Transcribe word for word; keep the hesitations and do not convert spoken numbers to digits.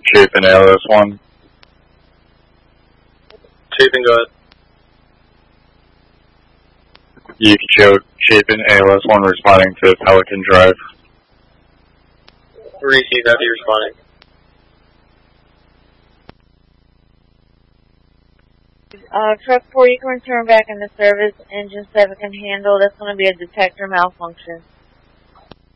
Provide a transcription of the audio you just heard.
Chapin A L S one. Chapin, go ahead. Yukicho, Chapin A L S one responding to Pelican Drive. Receive, after you responding. Uh, truck four, you can return back into service. Engine seven can handle. That's going to be a detector malfunction.